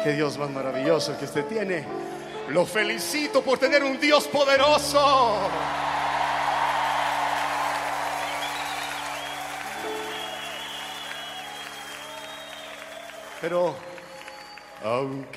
Qué Dios más maravilloso que usted tiene. Lo felicito por tener un Dios poderoso. Pero aunque